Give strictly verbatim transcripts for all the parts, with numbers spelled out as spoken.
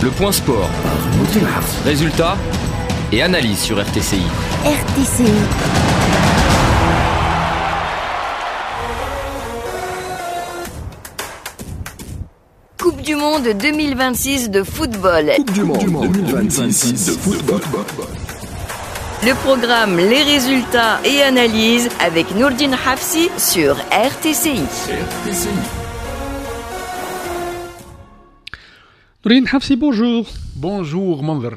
Le point sport. Résultats et analyse sur R T C I. R T C I. Coupe du monde deux mille vingt-six de football. Coupe du monde, du monde deux mille vingt-six de football. Le programme, les résultats et analyses avec Nourdine Hafsi sur R T C I. R T C I. Nourdine Hafsi, bonjour. Bonjour, Manver.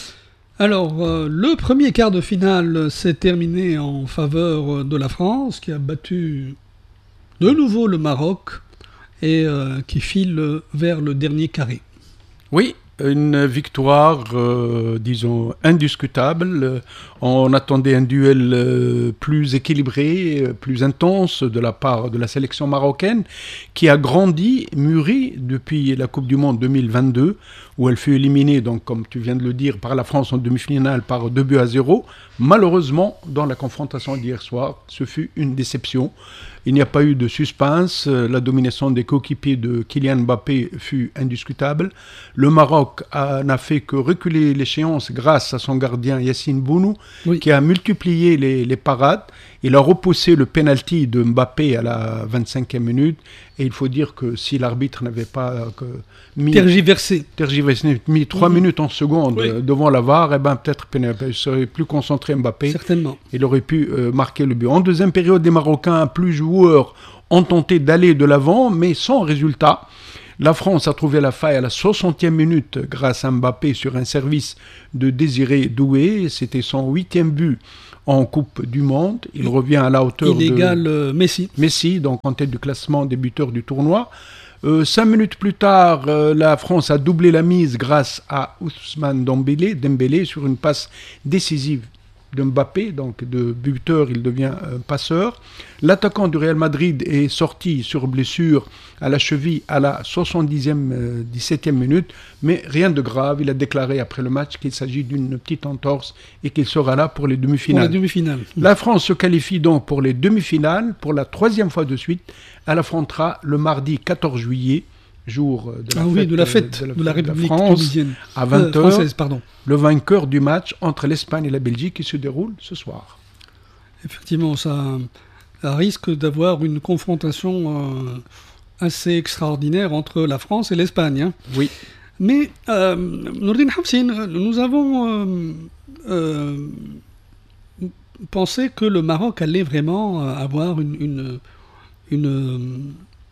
Alors, euh, le premier quart de finale s'est terminé en faveur de la France, qui a battu de nouveau le Maroc et euh, qui file vers le dernier carré. Oui, une victoire, euh, disons, indiscutable. On attendait un duel euh, plus équilibré, euh, plus intense de la part de la sélection marocaine, qui a grandi, mûri depuis la Coupe du Monde deux mille vingt-deux, où elle fut éliminée, donc, comme tu viens de le dire, par la France en demi-finale par deux buts à zéro. Malheureusement, dans la confrontation d'hier soir, ce fut une déception. Il n'y a pas eu de suspense. La domination des coéquipiers de Kylian Mbappé fut indiscutable. Le Maroc a, n'a fait que reculer l'échéance grâce à son gardien Yassine Bounou, oui, qui a multiplié les, les parades. Il a repoussé le penalty de Mbappé à la vingt-cinquième minute. Et il faut dire que si l'arbitre n'avait pas que mis, tergiversé, tergiversé, mis trois mmh. minutes en seconde oui. devant la V A R, eh ben, peut-être qu'il serait plus concentré Mbappé. Certainement. Il aurait pu euh, marquer le but. En deuxième période, les Marocains, plus joueurs, ont tenté d'aller de l'avant, mais sans résultat. La France a trouvé la faille à la soixantième minute grâce à Mbappé sur un service de Désiré Doué. C'était son huitième but en Coupe du Monde. Il revient à la hauteur Il de égale euh, Messi. Messi, donc en tête du classement des buteurs du tournoi. Euh, cinq minutes plus tard, euh, la France a doublé la mise grâce à Ousmane Dembélé, Dembélé sur une passe décisive de Mbappé, donc de buteur, il devient euh, passeur. L'attaquant du Real Madrid est sorti sur blessure à la cheville à la soixante-dixième, euh, dix-septième minute, mais rien de grave. Il a déclaré après le match qu'il s'agit d'une petite entorse et qu'il sera là pour les demi-finales. Pour les demi-finales. La France se qualifie donc pour les demi-finales. Pour la troisième fois de suite, elle affrontera le mardi quatorze juillet, jour de la, ah fête, oui, de la fête de la, de la République de France, tunisienne. À vingt heures, euh, française, pardon. Le vainqueur du match entre l'Espagne et la Belgique qui se déroule ce soir. Effectivement, ça, ça risque d'avoir une confrontation euh, assez extraordinaire entre la France et l'Espagne. Hein. Oui. Mais, euh, Nourdine Hafsi, nous avons euh, euh, pensé que le Maroc allait vraiment avoir une, une, une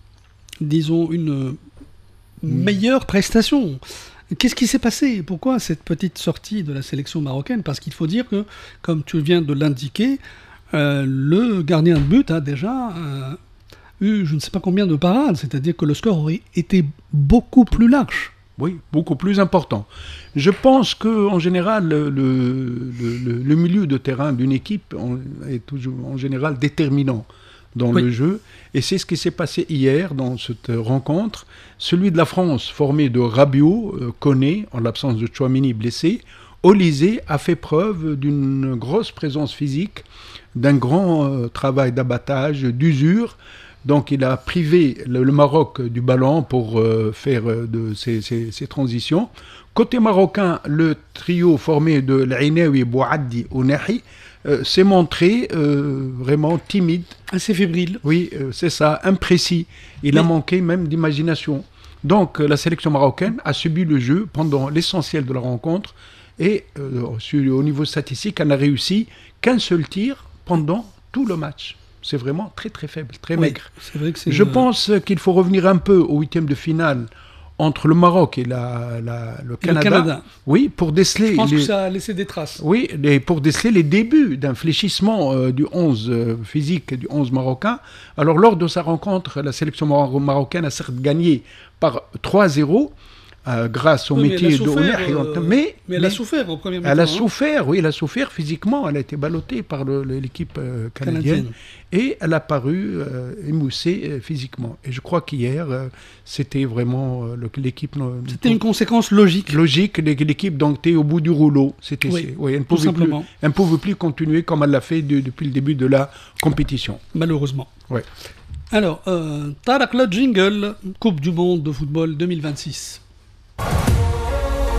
disons, une meilleure prestation. Qu'est-ce qui s'est passé ? Pourquoi cette petite sortie de la sélection marocaine ? Parce qu'il faut dire que, comme tu viens de l'indiquer, euh, le gardien de but a déjà euh, eu je ne sais pas combien de parades, c'est-à-dire que le score aurait été beaucoup plus large. Oui, beaucoup plus important. Je pense qu'en général, le, le, le, le milieu de terrain d'une équipe est toujours en général déterminant dans oui. le jeu. Et c'est ce qui s'est passé hier dans cette rencontre. Celui de la France, formé de Rabiot, euh, Koné, en l'absence de Tchouaméni blessé. Olysée a fait preuve d'une grosse présence physique, d'un grand euh, travail d'abattage, d'usure. Donc il a privé le, le Maroc du ballon pour euh, faire euh, de ces, ces, ces transitions. Côté marocain, le trio formé de l'Ainaoui, Bouaddi, Ounahi, Euh, s'est montré euh, vraiment timide. Assez fébrile. Oui, euh, c'est ça, imprécis. Il Mais... a manqué même d'imagination. Donc euh, la sélection marocaine a subi le jeu pendant l'essentiel de la rencontre et euh, sur, au niveau statistique, elle n'a réussi qu'un seul tir pendant tout le match. C'est vraiment très très faible, très oui, maigre. C'est vrai que c'est Je une... pense qu'il faut revenir un peu au huitième de finale entre le Maroc et la, la, le, Canada, le Canada, oui, pour déceler. Je pense les, que ça a laissé des traces. Oui, les, pour déceler les débuts d'un fléchissement euh, du onze euh, physique du onze marocain. Alors, lors de sa rencontre, la sélection mar- marocaine a certes gagné par trois zéro. Euh, grâce au oui, métier de euh, mais, mais elle mais, a souffert en première mi-temps. Elle a hein. souffert, oui, elle a souffert physiquement. Elle a été ballottée par le, l'équipe euh, canadienne, canadienne et elle a paru euh, émoussée euh, physiquement. Et je crois qu'hier, euh, c'était vraiment euh, le, l'équipe. Euh, c'était une conséquence logique. Logique, l'équipe donc était au bout du rouleau. C'était, oui, oui, elle ne tout pouvait simplement. Plus, elle ne pouvait plus continuer comme elle l'a fait de, depuis le début de la compétition. Malheureusement. Oui. Alors, euh, Tarak le jingle, Coupe du Monde de football deux mille vingt-six.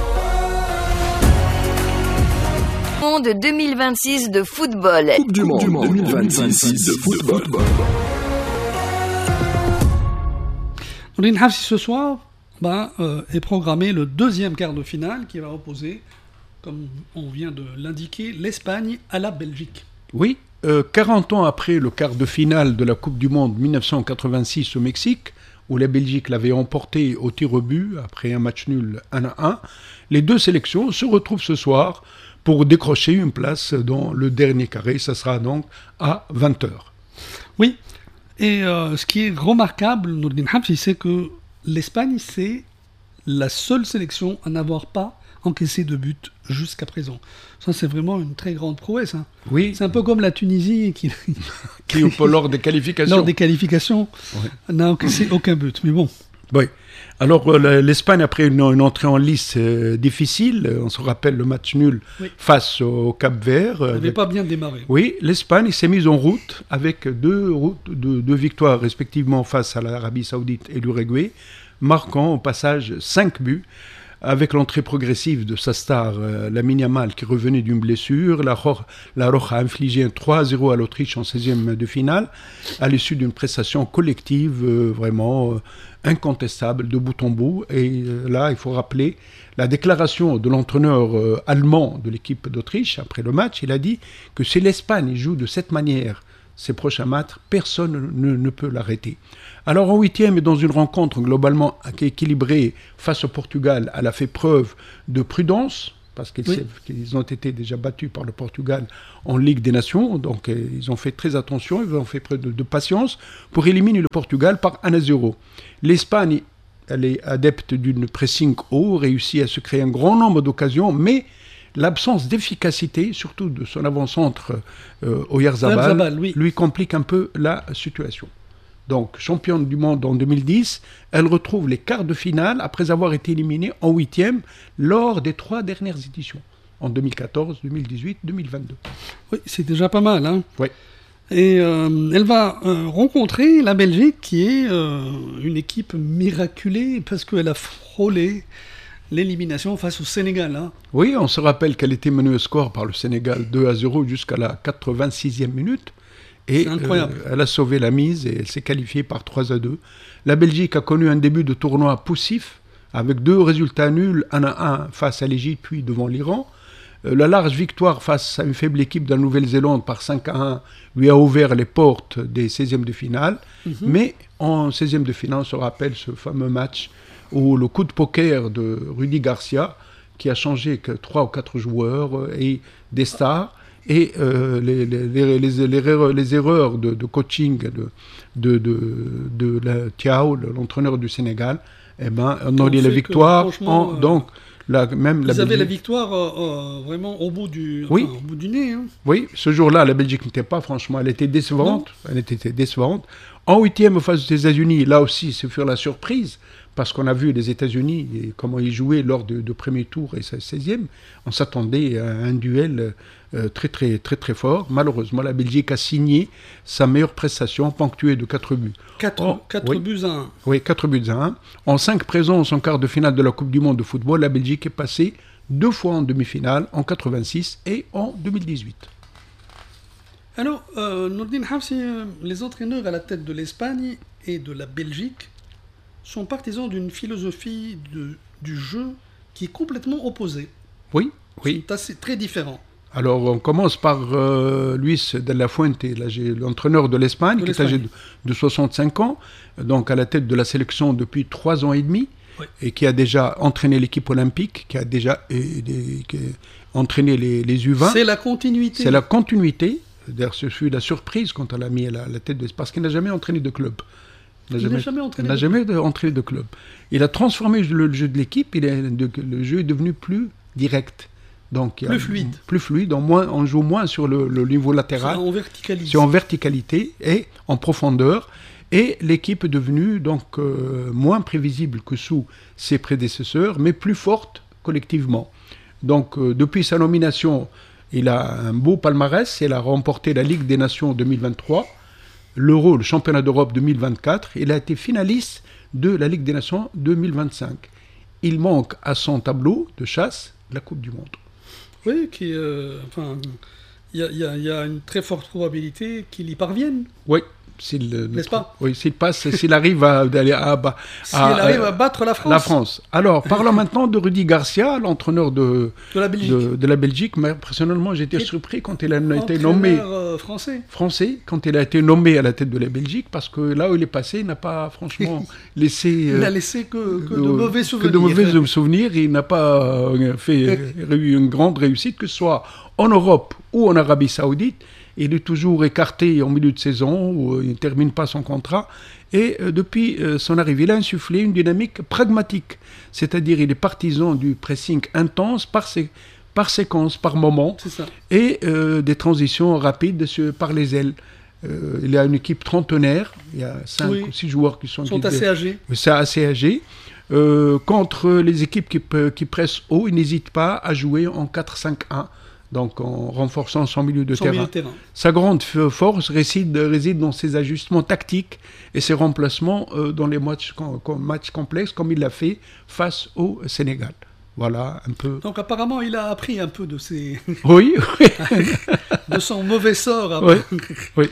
Monde deux mille vingt-six de football. Coupe du Monde deux mille vingt-six de football. Nourdine Hafsi, ce soir bah, euh, est programmé le deuxième quart de finale qui va opposer, comme on vient de l'indiquer, l'Espagne à la Belgique. Oui, euh, quarante ans après le quart de finale de la Coupe du Monde mille neuf cent quatre-vingt-six au Mexique, où la Belgique l'avait emporté au tir au but après un match nul un à un, les deux sélections se retrouvent ce soir pour décrocher une place dans le dernier carré. Ça sera donc à vingt heures. Oui, et euh, ce qui est remarquable, Nourdine Hafsi, c'est que l'Espagne, c'est la seule sélection à n'avoir pas encaissé de but jusqu'à présent. Ça, c'est vraiment une très grande prouesse. Hein. Oui. C'est un peu comme la Tunisie qui, qui lors des qualifications, lors des qualifications ouais. n'a encaissé aucun but. Mais bon. Oui. Alors euh, l'Espagne, après une, une entrée en lice euh, difficile, on se rappelle le match nul oui. face au Cap-Vert. Elle n'avait pas bien démarré. Oui, l'Espagne s'est mise en route avec deux, routes, deux, deux victoires respectivement face à l'Arabie Saoudite et l'Uruguay, marquant au passage cinq buts. Avec l'entrée progressive de sa star, euh, Lamine Yamal, qui revenait d'une blessure, la, Ro- la Roja a infligé un trois à zéro à l'Autriche en seizième de finale, à l'issue d'une prestation collective euh, vraiment euh, incontestable de bout en bout. Et euh, là, il faut rappeler la déclaration de l'entraîneur euh, allemand de l'équipe d'Autriche après le match. Il a dit que si l'Espagne joue de cette manière ses prochains matchs, personne ne, ne peut l'arrêter. Alors en huitième et dans une rencontre globalement équilibrée face au Portugal, elle a fait preuve de prudence, parce qu'ils, oui. qu'ils ont été déjà battus par le Portugal en Ligue des Nations, donc euh, ils ont fait très attention, ils ont fait preuve de, de patience pour éliminer le Portugal par un à zéro. L'Espagne, elle est adepte d'une pressing haut, réussit à se créer un grand nombre d'occasions, mais l'absence d'efficacité, surtout de son avant-centre euh, Oyarzabal, oui. lui complique un peu la situation. Donc, championne du monde en deux mille dix, elle retrouve les quarts de finale après avoir été éliminée en huitième lors des trois dernières éditions, en deux mille quatorze, deux mille dix-huit, deux mille vingt-deux. Oui, c'est déjà pas mal. Hein. Oui. Et euh, elle va euh, rencontrer la Belgique, qui est euh, une équipe miraculée, parce qu'elle a frôlé l'élimination face au Sénégal. Hein. Oui, on se rappelle qu'elle était menée au score par le Sénégal deux à zéro jusqu'à la quatre-vingt-sixième minute. Et euh, elle a sauvé la mise et elle s'est qualifiée par trois à deux. La Belgique a connu un début de tournoi poussif, avec deux résultats nuls, un à un face à l'Égypte, puis devant l'Iran. Euh, la large victoire face à une faible équipe de la Nouvelle-Zélande par cinq à un lui a ouvert les portes des seizièmes de finale. Mm-hmm. Mais en seizième de finale, on se rappelle ce fameux match où le coup de poker de Rudy Garcia, qui a changé que trois ou quatre joueurs et des stars, et euh, les, les, les, les, les, erreurs, les erreurs de, de coaching de, de, de, de la Thiaw, l'entraîneur du Sénégal, eh ben, on a eu la victoire. En, euh, donc, la, même vous la avez Belgique... la victoire euh, vraiment au bout du, oui. enfin, au bout du nez. Hein. Oui, ce jour-là, la Belgique n'était pas, franchement, elle était décevante. Non. Elle était décevante. En huitième face des États-Unis, là aussi, c'est fut la surprise. Parce qu'on a vu les États-Unis et comment ils jouaient lors du premier tour et seizième, on s'attendait à un duel euh, très très très très fort. Malheureusement, la Belgique a signé sa meilleure prestation, ponctuée de quatre buts. quatre oui. buts à un. Oui, quatre buts à un. En cinq présences en quart de finale de la Coupe du Monde de football, la Belgique est passée deux fois en demi-finale, en quatre-vingt-six et en deux mille dix-huit. Alors, euh, Nourdine Hafsi, les entraîneurs à la tête de l'Espagne et de la Belgique sont partisans d'une philosophie de, du jeu qui est complètement opposée. Oui, oui. C'est assez, très différent. Alors, on commence par euh, Luis de la Fuente, là, l'entraîneur de l'Espagne, de qui l'Espagne. est âgé de, de soixante-cinq ans, donc à la tête de la sélection depuis trois ans et demi, oui. et qui a déjà entraîné l'équipe olympique, qui a déjà et, et, qui a entraîné les, les U vingt. C'est la continuité. C'est la continuité. D'ailleurs, ce fut la surprise quand on l'a mis à la, à la tête de... Parce qu'il n'a jamais entraîné de club. Il n'a jamais, jamais entraîné, il n'a jamais de, entraîné de club. Il a transformé le, le jeu de l'équipe, il est, de, le jeu est devenu plus direct. Donc, plus fluide. Plus fluide, on, moins, on joue moins sur le, le niveau latéral. C'est en verticalité. C'est en verticalité et en profondeur. Et l'équipe est devenue donc, euh, moins prévisible que sous ses prédécesseurs, mais plus forte collectivement. Donc, euh, depuis sa nomination, il a un beau palmarès. Il a remporté la Ligue des Nations deux mille vingt-trois. L'Euro, le championnat d'Europe deux mille vingt-quatre, il a été finaliste de la Ligue des Nations deux mille vingt-cinq. Il manque à son tableau de chasse la Coupe du Monde. Oui, qui, euh, enfin, il y a, y a- y a une très forte probabilité qu'il y parvienne. Oui. S'il, euh, N'est-ce pas? Oui, s'il passe, s'il arrive à, d'aller à, à, S'il arrive à battre la France. La France. Alors, parlons maintenant de Rudi Garcia, l'entraîneur de, De la Belgique. de, de la Belgique. Mais personnellement, j'étais Et surpris quand il a été nommé Entraîneur, euh, français. français, quand il a été nommé à la tête de la Belgique, parce que là où il est passé, il n'a pas franchement laissé... Il n'a euh, laissé que, que de euh, mauvais que souvenirs. de mauvais souvenirs. Il n'a pas euh, fait euh, eu une grande réussite, que ce soit en Europe ou en Arabie Saoudite. Il est toujours écarté en milieu de saison, où il ne termine pas son contrat. Et euh, depuis euh, son arrivée, il a insufflé une dynamique pragmatique. C'est-à-dire, il est partisan du pressing intense par, sé- par séquence, par moment, C'est ça. et euh, des transitions rapides sur- par les ailes. Euh, il a une équipe trentenaire, il y a cinq Oui. ou six joueurs qui sont, Ils sont qui- assez âgés. c'est assez âgé. Euh, contre les équipes qui, pe- qui pressent haut, il n'hésite pas à jouer en quatre cinq un, donc en renforçant son milieu de Son terrain. milieu de terrain. Sa grande f- force réside, réside dans ses ajustements tactiques et ses remplacements euh, dans les matchs, com- com- matchs complexes, comme il l'a fait face au Sénégal. Voilà, un peu. Donc apparemment, il a appris un peu de, ses... Oui, oui, de son mauvais sort. avant. oui, oui,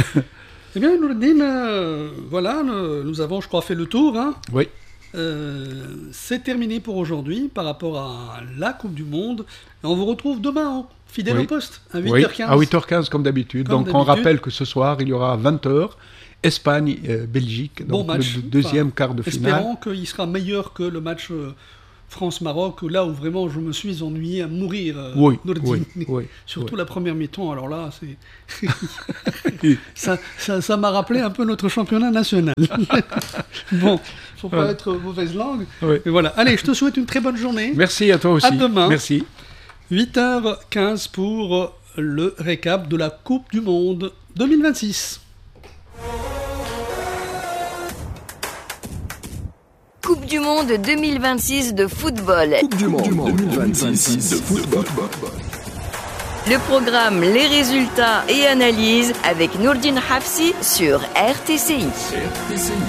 Eh bien, Noureddin, euh, voilà, nous, nous avons, je crois, fait le tour. Hein. oui. Euh, c'est terminé pour aujourd'hui par rapport à la Coupe du Monde. Et on vous retrouve demain, hein, fidèle Oui. au poste, à huit Oui, heures quinze. à huit heures quinze comme d'habitude. Comme Donc on d'habitude. rappelle que ce soir, il y aura à vingt heures, Espagne, euh, Belgique, Bon donc match. le deuxième Enfin, quart de finale. Espérons qu'il sera meilleur que le match euh, France-Maroc, là où vraiment je me suis ennuyé à mourir. euh, Oui, Noureddin. oui, oui, Surtout oui. la première mi-temps, alors là, c'est. ça, ça, ça m'a rappelé un peu notre championnat national. Bon, faut pas Voilà. être mauvaise langue. Oui. Mais voilà. Allez, je te souhaite une très bonne journée. Merci à toi aussi. À demain. Merci. huit heures quinze pour le récap de la Coupe du Monde deux mille vingt-six. Coupe du Monde deux mille vingt-six de football. Coupe du Monde deux mille vingt-six de football. Le programme, les résultats et analyses avec Nourdine Hafsi sur R T C I. R T C I.